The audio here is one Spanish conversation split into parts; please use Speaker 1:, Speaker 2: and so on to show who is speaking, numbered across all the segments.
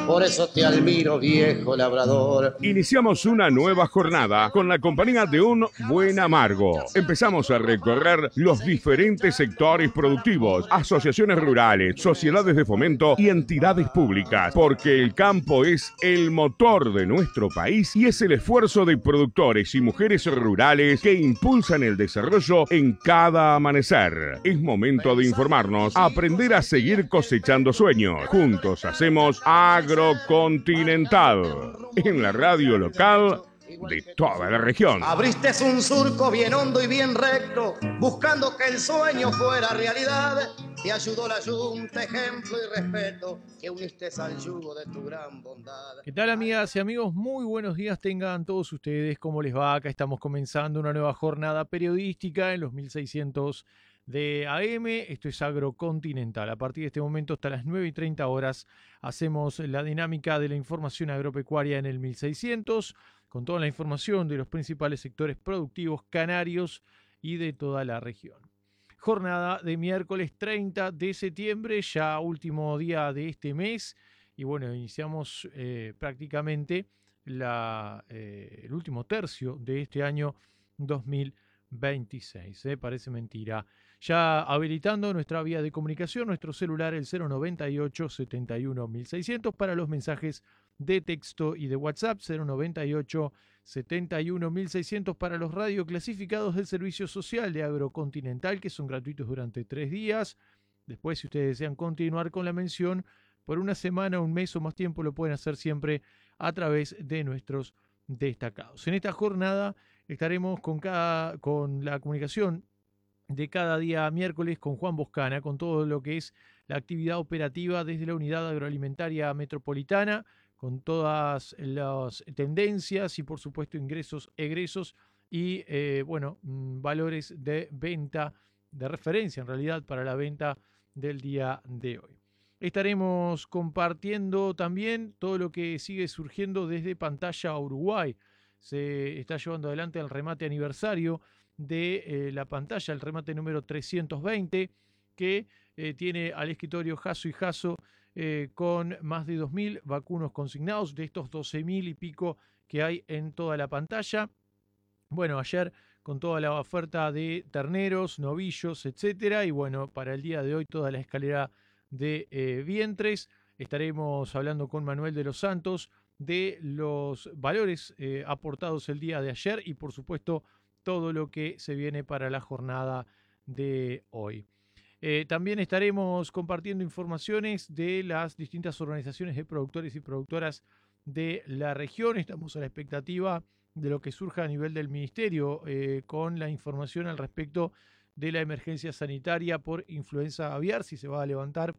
Speaker 1: por eso te admiro, viejo labrador.
Speaker 2: Iniciamos una nueva jornada con la compañía de un buen amargo. Empezamos a recorrer los diferentes sectores productivos, asociaciones rurales, sociedades de fomento y entidades públicas, porque el campo es el motor de nuestro país y es el esfuerzo de productores y mujeres rurales que impulsan el desarrollo en cada amanecer. Es momento de informarnos, aprender a seguir cosechando sueños. Juntos hacemos Agrocontinental, en la radio local de toda la región.
Speaker 1: Abriste un surco bien hondo y bien recto, buscando que el sueño fuera realidad. Te ayudó la Junta, ejemplo y respeto, que uniste al yugo de tu gran bondad.
Speaker 3: ¿Qué tal, amigas y amigos? Muy buenos días tengan todos ustedes. ¿Cómo les va? Acá estamos comenzando una nueva jornada periodística en los 1600 de AM. Esto es Agrocontinental. A partir de este momento hasta las 9:30 horas hacemos la dinámica de la información agropecuaria en el 1600 con toda la información de los principales sectores productivos canarios y de toda la región. Jornada de miércoles 30 de septiembre, ya último día de este mes. Y bueno, iniciamos prácticamente el último tercio de este año 2026. Parece mentira. Ya habilitando nuestra vía de comunicación, nuestro celular, el 098 71 1600 para los mensajes de texto y de WhatsApp, 098 71 1600 para los radioclasificados del Servicio Social de Agrocontinental, que son gratuitos durante 3 días. Después, si ustedes desean continuar con la mención por una semana, un mes o más tiempo, lo pueden hacer siempre a través de nuestros destacados. En esta jornada estaremos con la comunicación de cada día miércoles con Juan Boscana, con todo lo que es la actividad operativa desde la Unidad Agroalimentaria Metropolitana, con todas las tendencias y por supuesto ingresos, egresos y valores de venta, de referencia en realidad para la venta del día de hoy. Estaremos compartiendo también todo lo que sigue surgiendo desde Pantalla Uruguay. Se está llevando adelante el remate aniversario de la pantalla, el remate número 320, que tiene al escritorio Jasso y Jasso con más de 2.000 vacunos consignados, de estos 12.000 y pico que hay en toda la pantalla. Bueno, ayer con toda la oferta de terneros, novillos, etcétera, y bueno, para el día de hoy toda la escalera de vientres. Estaremos hablando con Manuel de los Santos de los valores aportados el día de ayer y por supuesto todo lo que se viene para la jornada de hoy. También estaremos compartiendo informaciones de las distintas organizaciones de productores y productoras de la región. Estamos a la expectativa de lo que surja a nivel del ministerio con la información al respecto de la emergencia sanitaria por influenza aviar, si se va a levantar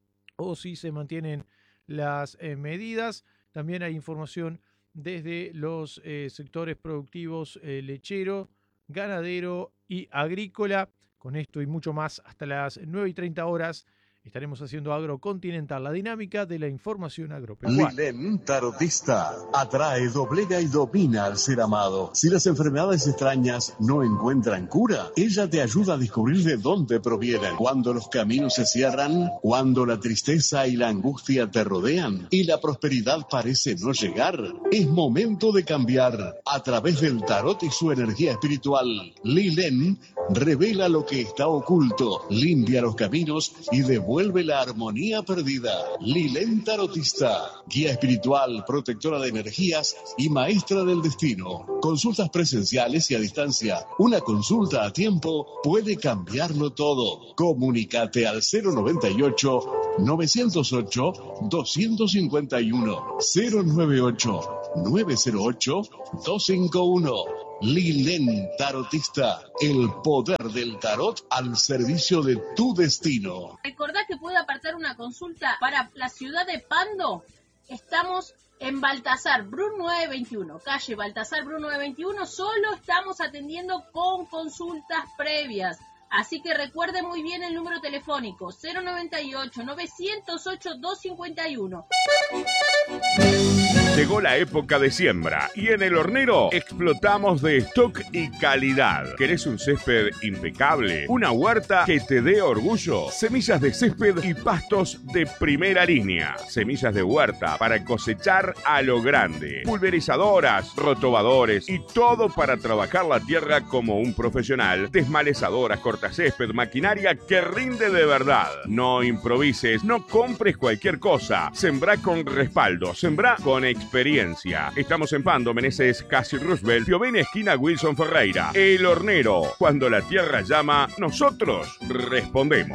Speaker 3: o si se mantienen las medidas. También hay información desde los sectores productivos lechero, ganadero y agrícola. Con esto y mucho más hasta las 9:30 horas estaremos haciendo Agrocontinental, la dinámica de la información agropecuaria.
Speaker 4: Lilén Tarotista atrae, doblega y domina al ser amado. Si las enfermedades extrañas no encuentran cura, ella te ayuda a descubrir de dónde provienen. Cuando los caminos se cierran, cuando la tristeza y la angustia te rodean y la prosperidad parece no llegar, es momento de cambiar. A través del tarot y su energía espiritual, Lilén revela lo que está oculto, limpia los caminos y devuelve la armonía perdida. Lilén Tarotista, guía espiritual, protectora de energías y maestra del destino. Consultas presenciales y a distancia. Una consulta a tiempo puede cambiarlo todo. Comunícate al 098 908 251 098 908 251. Lilén Tarotista, el poder del tarot al servicio de tu destino.
Speaker 5: Recordá que puede apartar una consulta para la ciudad de Pando. Estamos en Baltasar Bru 921, calle Baltasar Bru 921. Solo estamos atendiendo con consultas previas. Así que recuerde muy bien el número telefónico 098 908 251.
Speaker 2: Llegó la época de siembra y en El Hornero explotamos de stock y calidad. ¿Querés un césped impecable? ¿Una huerta que te dé orgullo? Semillas de césped y pastos de primera línea. Semillas de huerta para cosechar a lo grande. Pulverizadoras, rotobadores y todo para trabajar la tierra como un profesional. Desmalezadoras, cortacésped, maquinaria que rinde de verdad. No improvises, no compres cualquier cosa. Sembrá con respaldo, sembrá con experiencia. Estamos en Pando, Meneses, Casi Roosevelt, Piovene, esquina Wilson Ferreira. El Hornero. Cuando la tierra llama, nosotros respondemos.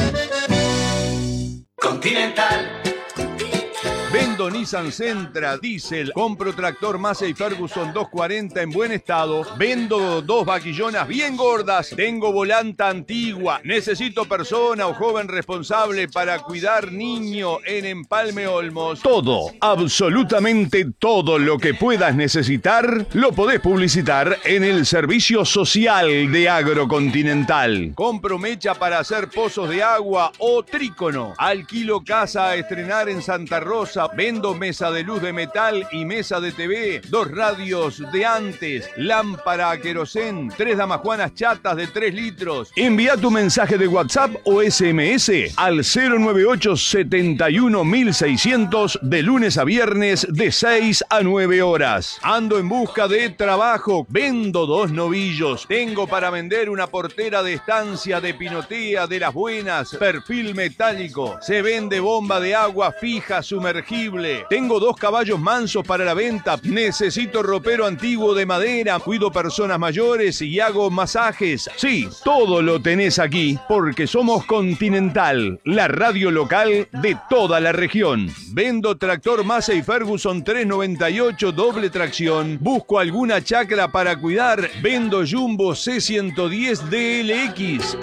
Speaker 6: Continental.
Speaker 7: Vendo Nissan Sentra, diésel, compro tractor Massey Ferguson 240 en buen estado, vendo 2 vaquillonas bien gordas, tengo volanta antigua, necesito persona o joven responsable para cuidar niño en Empalme Olmos. Todo, absolutamente todo lo que puedas necesitar, lo podés publicitar en el servicio social de Agrocontinental. Compro mecha para hacer pozos de agua o trícono, alquilo casa a estrenar en Santa Rosa, vendo mesa de luz de metal y mesa de TV, 2 radios de antes, lámpara a querosén, 3 damajuanas chatas de 3 litros. Envía tu mensaje de WhatsApp o SMS al 098 71 1600 de lunes a viernes de 6 a 9 horas. Ando en busca de trabajo, vendo 2 novillos, tengo para vender una portera de estancia de pinotea de las buenas, perfil metálico, se vende bomba de agua fija sumergible. Tengo 2 caballos mansos para la venta. Necesito ropero antiguo de madera. Cuido personas mayores y hago masajes. Sí, todo lo tenés aquí porque somos Continental, la radio local de toda la región. Vendo tractor Massey Ferguson 398 doble tracción. Busco alguna chacra para cuidar. Vendo Jumbo C110 DLX.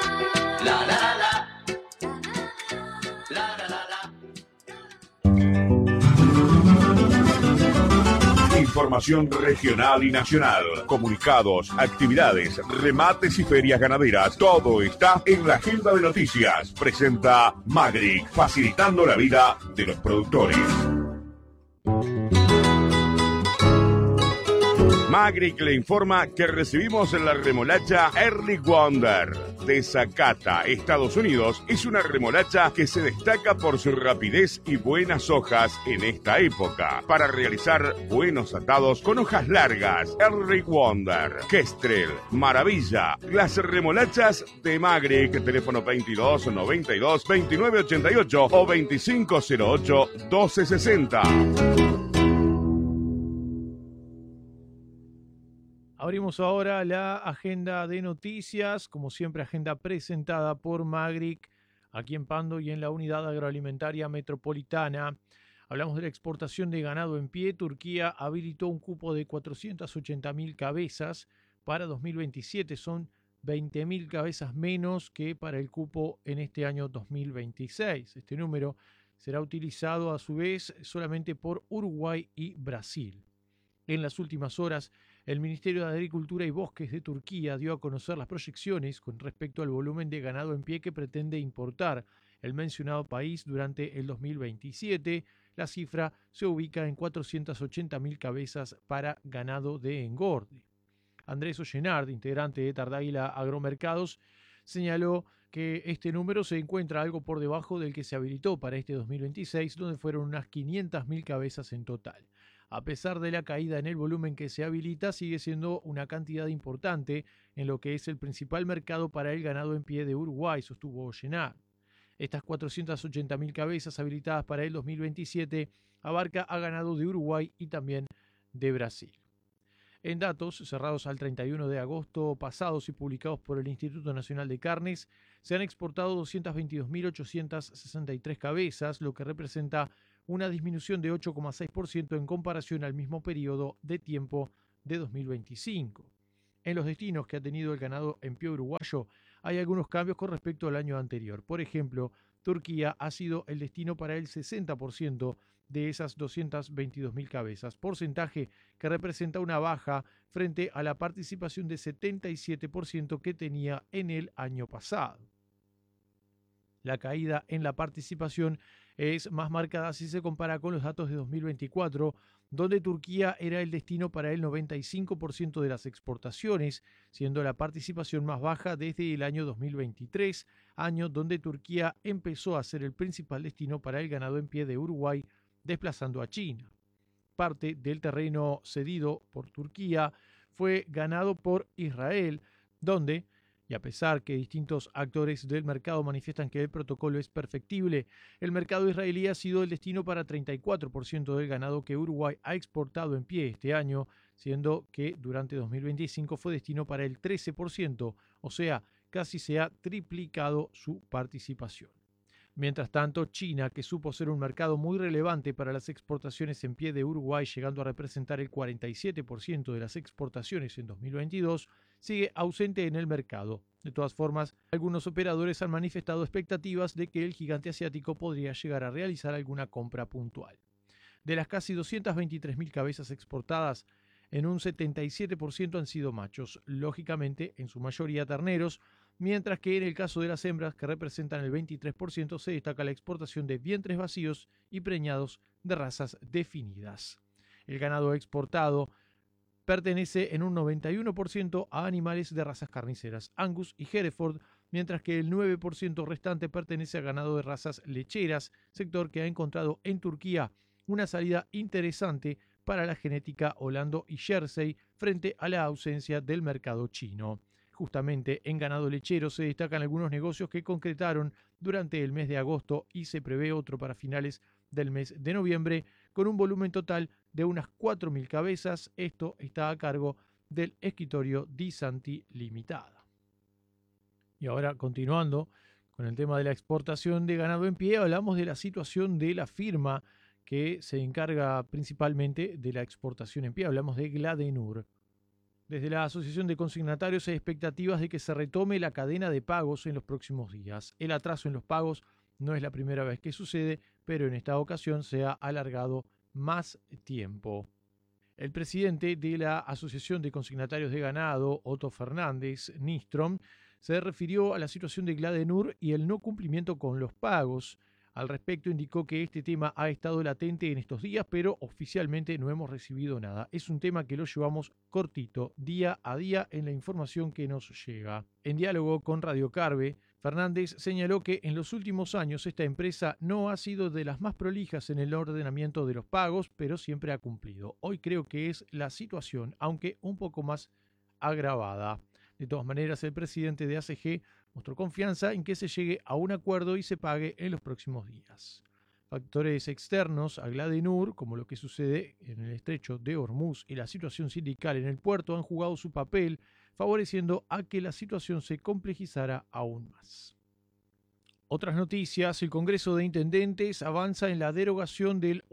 Speaker 2: Información regional y nacional, comunicados, actividades, remates y ferias ganaderas. Todo está en la agenda de noticias. Presenta Magric, facilitando la vida de los productores. Magric le informa que recibimos la remolacha Early Wonder de Zacata, Estados Unidos. Es una remolacha que se destaca por su rapidez y buenas hojas en esta época. Para realizar buenos atados con hojas largas, Early Wonder, Kestrel, Maravilla. Las remolachas de Magric, teléfono 22 92 29 88 o 2508 1260.
Speaker 3: Abrimos ahora la agenda de noticias, como siempre agenda presentada por Magric, aquí en Pando y en la Unidad Agroalimentaria Metropolitana. Hablamos de la exportación de ganado en pie. Turquía habilitó un cupo de 480.000 cabezas para 2027. Son 20.000 cabezas menos que para el cupo en este año 2026. Este número será utilizado a su vez solamente por Uruguay y Brasil. En las últimas horas, el Ministerio de Agricultura y Bosques de Turquía dio a conocer las proyecciones con respecto al volumen de ganado en pie que pretende importar el mencionado país durante el 2027. La cifra se ubica en 480.000 cabezas para ganado de engorde. Andrés Ollenard, integrante de Tardáguila Agromercados, señaló que este número se encuentra algo por debajo del que se habilitó para este 2026, donde fueron unas 500.000 cabezas en total. A pesar de la caída en el volumen que se habilita, sigue siendo una cantidad importante en lo que es el principal mercado para el ganado en pie de Uruguay, sostuvo Ollenard. Estas 480.000 cabezas habilitadas para el 2027 abarca a ganado de Uruguay y también de Brasil. En datos cerrados al 31 de agosto pasados y publicados por el Instituto Nacional de Carnes, se han exportado 222.863 cabezas, lo que representa una disminución de 8,6% en comparación al mismo periodo de tiempo de 2025. En los destinos que ha tenido el ganado en pie uruguayo hay algunos cambios con respecto al año anterior. Por ejemplo, Turquía ha sido el destino para el 60% de esas 222.000 cabezas, porcentaje que representa una baja frente a la participación de 77% que tenía en el año pasado. La caída en la participación es más marcada si se compara con los datos de 2024, donde Turquía era el destino para el 95% de las exportaciones, siendo la participación más baja desde el año 2023, año donde Turquía empezó a ser el principal destino para el ganado en pie de Uruguay, desplazando a China. Parte del terreno cedido por Turquía fue ganado por Israel, donde, y a pesar que distintos actores del mercado manifiestan que el protocolo es perfectible, el mercado israelí ha sido el destino para 34% del ganado que Uruguay ha exportado en pie este año, siendo que durante 2025 fue destino para el 13%, o sea, casi se ha triplicado su participación. Mientras tanto, China, que supo ser un mercado muy relevante para las exportaciones en pie de Uruguay, llegando a representar el 47% de las exportaciones en 2022, sigue ausente en el mercado. De todas formas, algunos operadores han manifestado expectativas de que el gigante asiático podría llegar a realizar alguna compra puntual. De las casi 223.000 cabezas exportadas, en un 77% han sido machos, lógicamente en su mayoría terneros, mientras que en el caso de las hembras, que representan el 23%, se destaca la exportación de vientres vacíos y preñados de razas definidas. El ganado exportado pertenece en un 91% a animales de razas carniceras, Angus y Hereford, mientras que el 9% restante pertenece a ganado de razas lecheras, sector que ha encontrado en Turquía una salida interesante para la genética Holando y Jersey frente a la ausencia del mercado chino. Justamente en ganado lechero se destacan algunos negocios que concretaron durante el mes de agosto y se prevé otro para finales del mes de noviembre con un volumen total de unas 4.000 cabezas. Esto está a cargo del escritorio Di Santi Limitada. Y ahora, continuando con el tema de la exportación de ganado en pie, hablamos de la situación de la firma que se encarga principalmente de la exportación en pie. Hablamos de Gladenur. Desde la Asociación de Consignatarios hay expectativas de que se retome la cadena de pagos en los próximos días. El atraso en los pagos no es la primera vez que sucede, pero en esta ocasión se ha alargado más tiempo. El presidente de la Asociación de Consignatarios de Ganado, Otto Fernández Nystrom, se refirió a la situación de Gladenur y el no cumplimiento con los pagos. Al respecto, indicó que este tema ha estado latente en estos días, pero oficialmente no hemos recibido nada. Es un tema que lo llevamos cortito, día a día, en la información que nos llega. En diálogo con Radio Carve, Fernández señaló que en los últimos años esta empresa no ha sido de las más prolijas en el ordenamiento de los pagos, pero siempre ha cumplido. Hoy creo que es la situación, aunque un poco más agravada. De todas maneras, el presidente de ACG mostró confianza en que se llegue a un acuerdo y se pague en los próximos días. Factores externos a Gladenur, como lo que sucede en el estrecho de Hormuz y la situación sindical en el puerto, han jugado su papel, favoreciendo a que la situación se complejizara aún más. Otras noticias: el Congreso de Intendentes avanza en la derogación del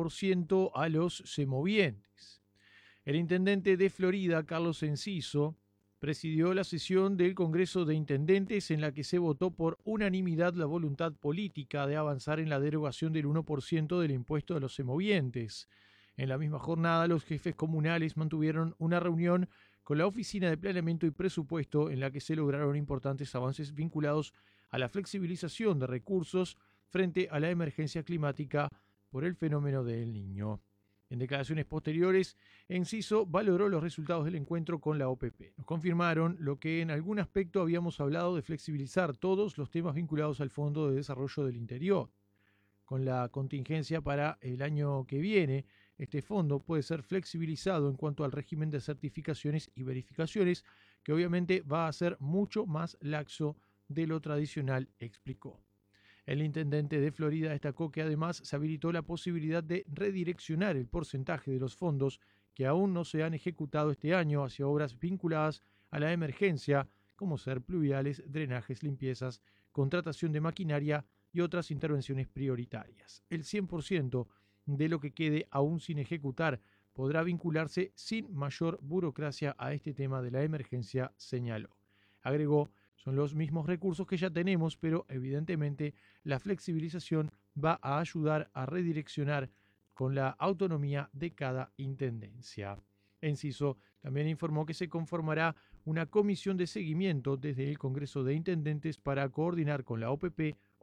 Speaker 3: 1% a los semovientes. El intendente de Florida, Carlos Enciso, presidió la sesión del Congreso de Intendentes en la que se votó por unanimidad la voluntad política de avanzar en la derogación del 1% del impuesto a los semovientes. En la misma jornada, los jefes comunales mantuvieron una reunión con la Oficina de Planeamiento y Presupuesto en la que se lograron importantes avances vinculados a la flexibilización de recursos frente a la emergencia climática por el fenómeno del Niño. En declaraciones posteriores, Enciso valoró los resultados del encuentro con la OPP. Nos confirmaron lo que en algún aspecto habíamos hablado de flexibilizar todos los temas vinculados al Fondo de Desarrollo del Interior. Con la contingencia para el año que viene, este fondo puede ser flexibilizado en cuanto al régimen de certificaciones y verificaciones, que obviamente va a ser mucho más laxo de lo tradicional, explicó. El intendente de Florida destacó que además se habilitó la posibilidad de redireccionar el porcentaje de los fondos que aún no se han ejecutado este año hacia obras vinculadas a la emergencia, como ser pluviales, drenajes, limpiezas, contratación de maquinaria y otras intervenciones prioritarias. El 100% de lo que quede aún sin ejecutar podrá vincularse sin mayor burocracia a este tema de la emergencia, señaló. Agregó: son los mismos recursos que ya tenemos, pero evidentemente la flexibilización va a ayudar a redireccionar con la autonomía de cada intendencia. Enciso también informó que se conformará una comisión de seguimiento desde el Congreso de Intendentes para coordinar con la OPP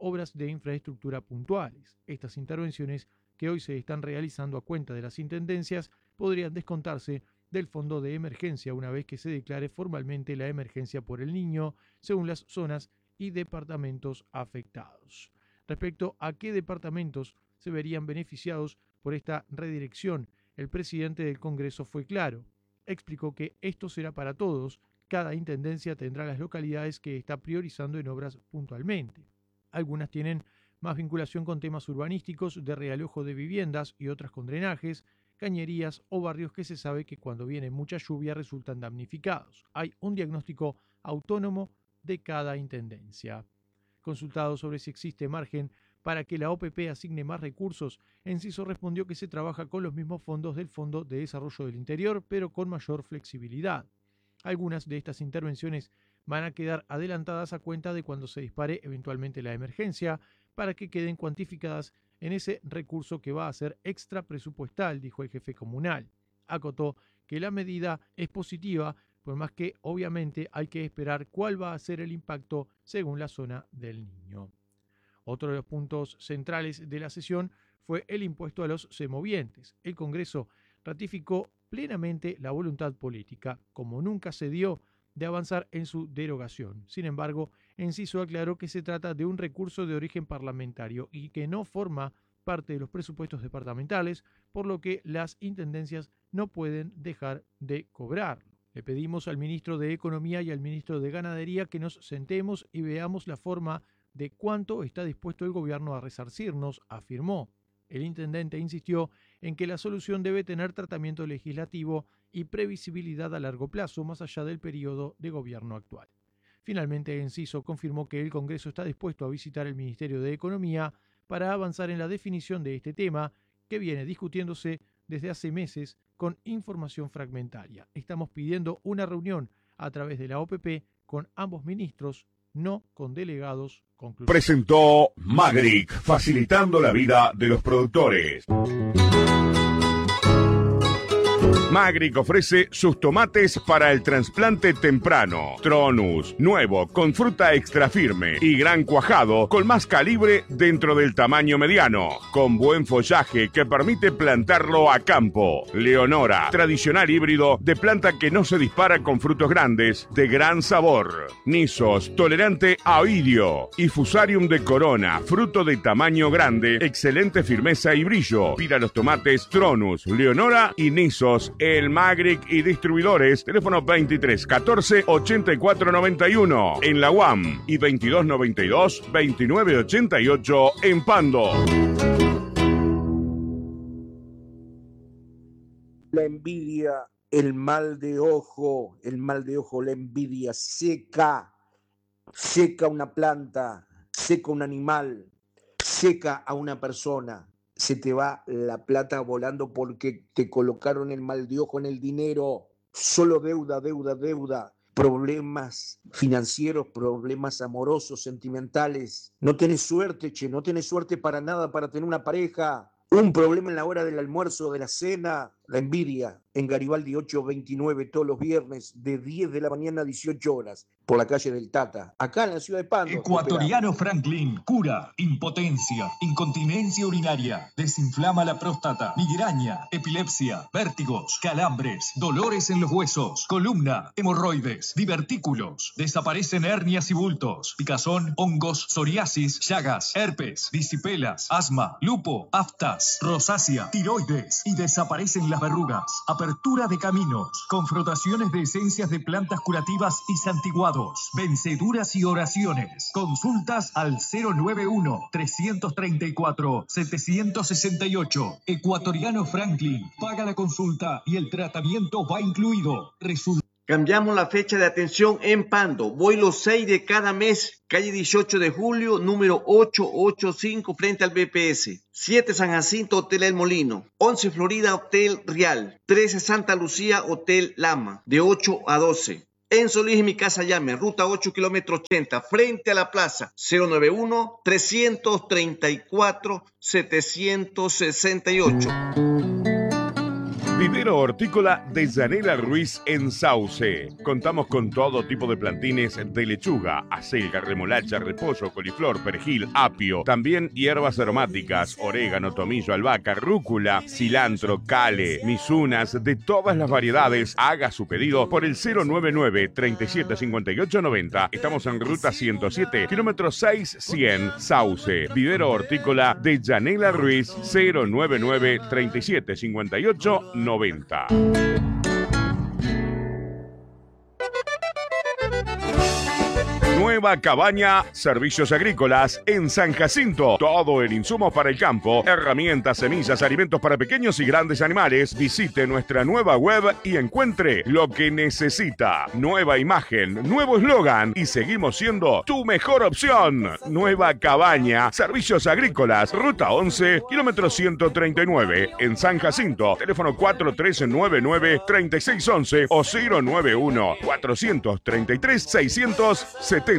Speaker 3: obras de infraestructura puntuales. Estas intervenciones que hoy se están realizando a cuenta de las intendencias podrían descontarse del fondo de emergencia una vez que se declare formalmente la emergencia por el Niño, según las zonas y departamentos afectados. Respecto a qué departamentos se verían beneficiados por esta redirección, el presidente del Congreso fue claro. Explicó que esto será para todos. Cada intendencia tendrá las localidades que está priorizando en obras puntualmente. Algunas tienen más vinculación con temas urbanísticos, de realojo de viviendas y otras con drenajes, cañerías o barrios que se sabe que cuando viene mucha lluvia resultan damnificados. Hay un diagnóstico autónomo de cada intendencia. Consultado sobre si existe margen para que la OPP asigne más recursos, Enciso respondió que se trabaja con los mismos fondos del Fondo de Desarrollo del Interior, pero con mayor flexibilidad. Algunas de estas intervenciones van a quedar adelantadas a cuenta de cuando se dispare eventualmente la emergencia, para que queden cuantificadas en ese recurso que va a ser extra presupuestal, dijo el jefe comunal. Acotó que la medida es positiva, por más que obviamente hay que esperar cuál va a ser el impacto según la zona del Niño. Otro de los puntos centrales de la sesión fue el impuesto a los semovientes. El Congreso ratificó plenamente la voluntad política, como nunca se dio, de avanzar en su derogación. Sin embargo, Enciso aclaró que se trata de un recurso de origen parlamentario y que no forma parte de los presupuestos departamentales, por lo que las intendencias no pueden dejar de cobrarlo. Le pedimos al ministro de Economía y al ministro de Ganadería que nos sentemos y veamos la forma de cuánto está dispuesto el gobierno a resarcirnos, afirmó. El intendente insistió en que la solución debe tener tratamiento legislativo y previsibilidad a largo plazo, más allá del periodo de gobierno actual. Finalmente, Enciso confirmó que el Congreso está dispuesto a visitar el Ministerio de Economía para avanzar en la definición de este tema, que viene discutiéndose desde hace meses con información fragmentaria. Estamos pidiendo una reunión a través de la OPP con ambos ministros, no con delegados. Conclusión.
Speaker 2: Presentó Magric, facilitando la vida de los productores. Magric ofrece sus tomates para el trasplante temprano. Tronus, nuevo, con fruta extra firme y gran cuajado, con más calibre dentro del tamaño mediano, con buen follaje que permite plantarlo a campo. Leonora, tradicional híbrido de planta que no se dispara con frutos grandes, de gran sabor. Nisos, tolerante a oidio. Y Fusarium de Corona, fruto de tamaño grande, excelente firmeza y brillo. Pida los tomates Tronus, Leonora y Nisos, el Magric y distribuidores, teléfono 23 14 84 91 en la UAM y 22 92 29 88 en Pando.
Speaker 6: La envidia, el mal de ojo, la envidia seca una planta, seca un animal, seca a una persona. Se te va la plata volando porque te colocaron el mal de ojo en el dinero. Solo deuda. Problemas financieros, problemas amorosos, sentimentales. No tenés suerte, no tenés suerte para nada para tener una pareja. Un problema en la hora del almuerzo, de la cena. La envidia. En Garibaldi 829 todos los viernes de 10 de la mañana a 18 horas por la calle del Tata, acá en la ciudad de Pando.
Speaker 8: Ecuatoriano Franklin cura impotencia, incontinencia urinaria, desinflama la próstata, migraña, epilepsia, vértigos, calambres, dolores en los huesos, columna, hemorroides, divertículos, desaparecen hernias y bultos, picazón, hongos, psoriasis, llagas, herpes, disipelas, asma, lupo, aftas, rosácea, tiroides y desaparecen las verrugas. Apertura de caminos, con frotaciones de esencias de plantas curativas y santiguados, venceduras y oraciones. Consultas al 091-334-768. Ecuatoriano Franklin. Paga la consulta y el tratamiento va incluido.
Speaker 9: Cambiamos la fecha de atención en Pando. Voy los 6 de cada mes. Calle 18 de julio, número 885, frente al BPS. 7 San Jacinto, Hotel El Molino. 11 Florida, Hotel Real. 13 Santa Lucía, Hotel Lama. De 8 a 12. En Solís y Mi Casa Llame, ruta 8, kilómetro 80, frente a la plaza. 091-334-768.
Speaker 2: Vivero hortícola de Yanela Ruiz en Sauce. Contamos con todo tipo de plantines de lechuga, acelga, remolacha, repollo, coliflor, perejil, apio. También hierbas aromáticas, orégano, tomillo, albahaca, rúcula, cilantro, cale, misunas, de todas las variedades. Haga su pedido por el 099 37 58 90. Estamos en ruta 107, kilómetro 6100, Sauce. Vivero hortícola de Yanela Ruiz, 099 37 58 90. Nueva Cabaña, servicios agrícolas en San Jacinto. Todo el insumo para el campo, herramientas, semillas, alimentos para pequeños y grandes animales. Visite nuestra nueva web y encuentre lo que necesita. Nueva imagen, nuevo eslogan y seguimos siendo tu mejor opción. Nueva Cabaña, servicios agrícolas, ruta 11, kilómetro 139 en San Jacinto. Teléfono 4399-3611 o 091-433-677.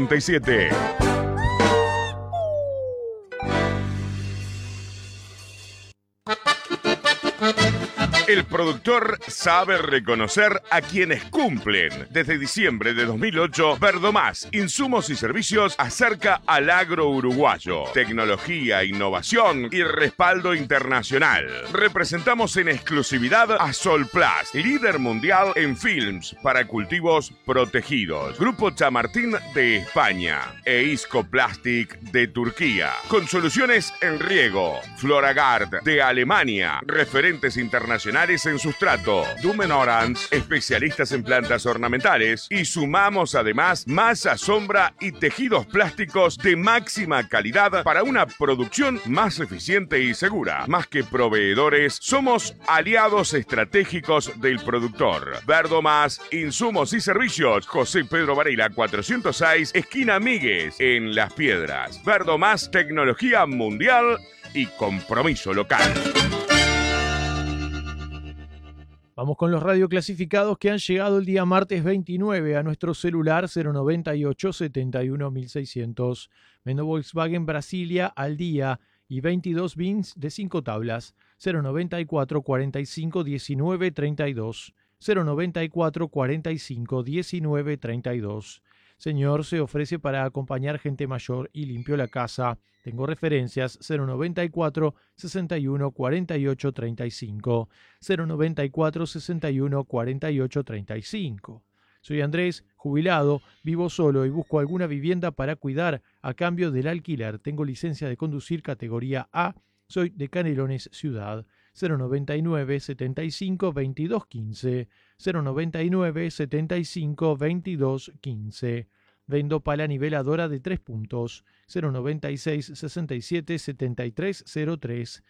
Speaker 2: El productor sabe reconocer a quienes cumplen. Desde diciembre de 2008, Verdomás, insumos y servicios acerca al agro uruguayo. Tecnología, innovación y respaldo internacional. Representamos en exclusividad a Solplast, líder mundial en films para cultivos protegidos. Grupo Chamartín de España e Isco Plastic de Turquía. Con soluciones en riego. Floragard de Alemania. Referentes internacionales en sustrato. Dumen Orange, especialistas en plantas ornamentales. Y sumamos además masa, sombra y tejidos plásticos de máxima calidad para una producción más eficiente y segura. Más que proveedores, somos aliados estratégicos del productor. Verdomás, insumos y servicios. José Pedro Varela 406, esquina Míguez, en Las Piedras. Verdomás, tecnología mundial y compromiso local.
Speaker 3: Vamos con los radioclasificados que han llegado el día martes 29 a nuestro celular 098 71 1600. Vendo Volkswagen Brasilia al día y 22 bins de 5 tablas 094 45 19 32. 094 45 19 32. Señor, se ofrece para acompañar gente mayor y limpio la casa. Tengo referencias 094 61 48 35. 094 61 48 35. Soy Andrés, jubilado, vivo solo y busco alguna vivienda para cuidar a cambio del alquiler. Tengo licencia de conducir categoría A. Soy de Canelones, Ciudad. 099 75 22 15. 099 75 22 15. Vendo pala niveladora de 3 puntos. 096 67 73 03.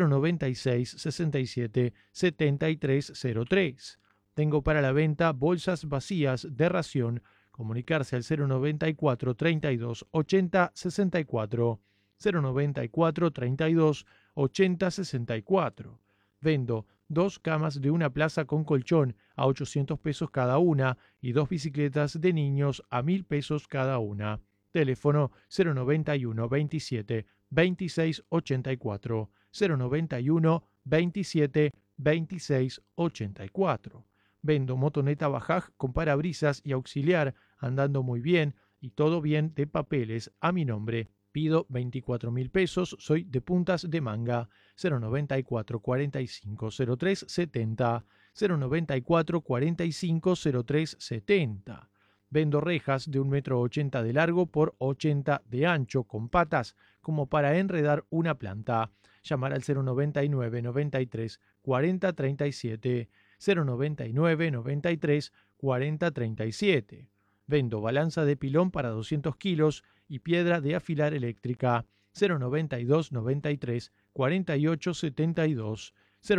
Speaker 3: 096 67 73 03. Tengo para la venta bolsas vacías de ración. Comunicarse al 094 32 80 64. 094 32 80 64. Vendo 2 camas de una plaza con colchón a 800 pesos cada una y 2 bicicletas de niños a 1000 pesos cada una. Teléfono 091 27 26 84. 091 27 26 84. Vendo motoneta Bajaj con parabrisas y auxiliar, andando muy bien y todo bien de papeles a mi nombre. Pido 24.000 pesos, soy de Puntas de Manga. 094 45 03 70. 094 45 03 70. Vendo rejas de 1,80 m de largo por 80 de ancho con patas como para enredar una planta. Llamar al 099 93 40 37. 099 93 40 37. Vendo balanza de pilón para 200 kilos y piedra de afilar eléctrica. 092 93 48 72.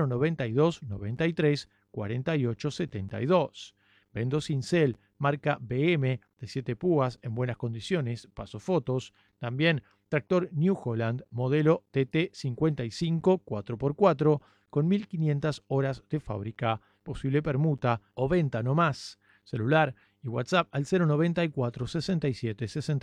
Speaker 3: 092 93 48 72. Vendo cincel marca BM de 7 púas en buenas condiciones, paso fotos. También tractor New Holland modelo TT55 4x4 con 1500 horas de fábrica, posible permuta o venta no más. Celular y WhatsApp al 094 67 60